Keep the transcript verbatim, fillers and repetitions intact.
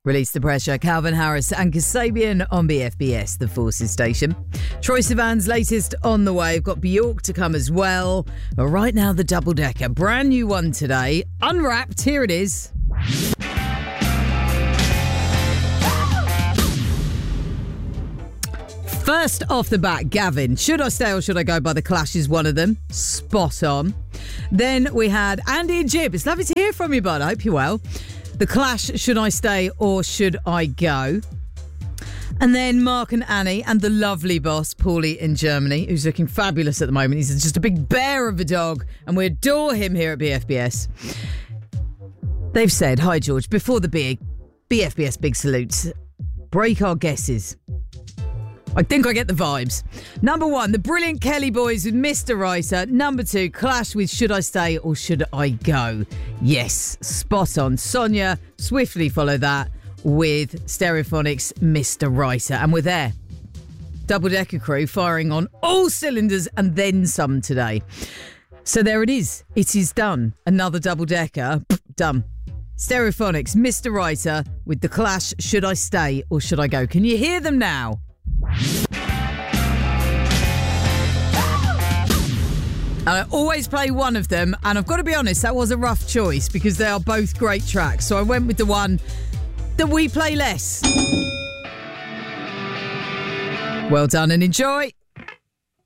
Release the Pressure, Calvin Harris and Kasabian on B F B S, the Forces station. Troye Sivan's latest on the way. We've got Bjork to come as well. But right now, the double-decker. Brand new one today. Unwrapped. Here it is. First off the bat, Gavin. Should I stay or should I go by The Clash is one of them. Spot on. Then we had Andy and Jib. It's lovely to hear from you, bud. I hope you're well. The Clash, should I stay or should I go? And then Mark and Annie and the lovely boss, Paulie in Germany, who's looking fabulous at the moment. He's just a big bear of a dog and we adore him here at B F B S. They've said, hi George, before the big B F B S big salutes, break our guesses. I think I get the vibes. Number one, the brilliant Kelly Boys with Mister Writer. Number two, Clash with Should I Stay or Should I Go? Yes, spot on. Sonia swiftly follow that with Stereophonics' Mister Writer. And we're there. Double Decker crew firing on all cylinders and then some today. So there it is. It is done. Another double decker. Done. Stereophonics, Mister Writer with The Clash, Should I Stay or Should I Go? Can you hear them now? And I always play one of them, and I've got to be honest, that was a rough choice because they are both great tracks. So I went with the one that we play less. Well done and enjoy.